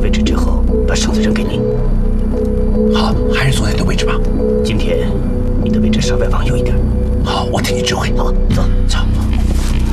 位置之后，把绳子扔给你。 好，还是坐在你的位置吧。 今天你的位置稍微往右一点。 好，我听你指挥。 好，走。